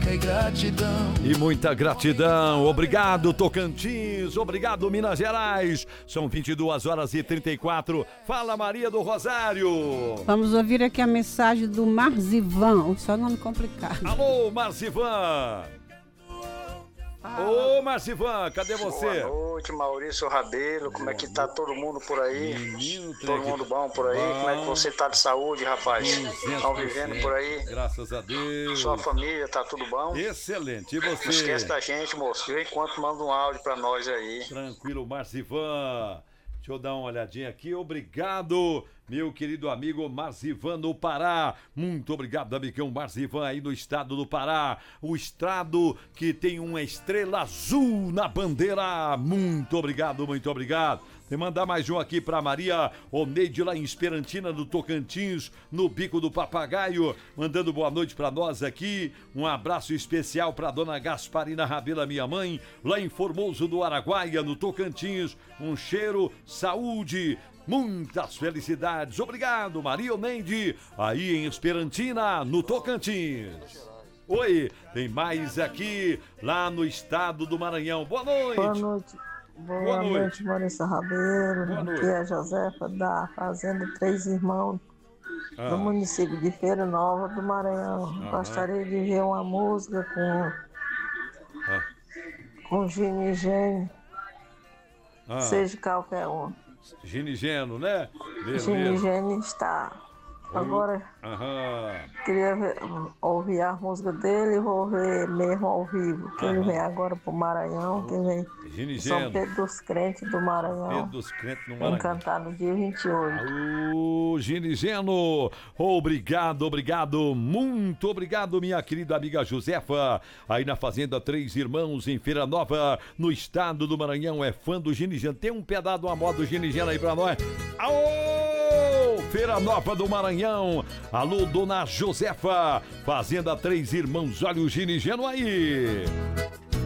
e gratidão. E muita gratidão. Obrigado, Tocantins. Obrigado, Minas Gerais. São 22h34. Fala, Maria do Rosário. Vamos ouvir aqui a mensagem do Marzivan. Só nome complicado. Alô, Marzivan. Ô, Marzivan, cadê você? Boa noite, Maurício Rabelo. Como é que tá todo mundo por aí? Menino, todo mundo bom por aí? Como é que você tá de saúde, rapaz? Estão vivendo por aí? Graças a Deus. Sua família, tá tudo bom? Excelente. E você? Não esquece da gente, moço. Enquanto manda um áudio pra nós aí. Tranquilo, Marzivan. Deixa eu dar uma olhadinha aqui. Obrigado, meu querido amigo Marzivan do Pará. Muito obrigado, amigão Marzivan aí no estado do Pará. O estado que tem uma estrela azul na bandeira. Muito obrigado, muito obrigado. Vou mandar mais um aqui para Maria Oneide lá em Esperantina, do Tocantins, no Bico do Papagaio, mandando boa noite para nós aqui. Um abraço especial para dona Gasparina Rabelo, minha mãe, lá em Formoso do Araguaia, no Tocantins. Um cheiro, saúde, muitas felicidades. Obrigado, Maria Oneide, aí em Esperantina, no Tocantins. Oi, tem mais aqui, lá no estado do Maranhão. Boa noite. Boa noite. Boa noite, Maurício Rabelo. Aqui é a Josefa da Fazenda Três Irmãos, do município de Feira Nova do Maranhão. Gostaria de ver uma música com Gini e Gene, seja qualquer um. Gini e Geno, né? Gini e Gene está. Agora, queria ouvir a música dele e vou ver mesmo ao vivo. Que ele vem agora pro Maranhão, que vem São Pedro dos Crentes do Maranhão. Pedro dos Crentes do Maranhão. Vem cantar no dia 28. Gini e Geno, obrigado, muito obrigado, minha querida amiga Josefa, aí na Fazenda Três Irmãos, em Feira Nova, no estado do Maranhão, é fã do Gini e Geno. Tem um pedaço, uma moda do Gini e Geno aí pra nós. Aô! Feira Nova do Maranhão. Alô, dona Josefa, Fazenda Três Irmãos, olha o Gini e Geno aí.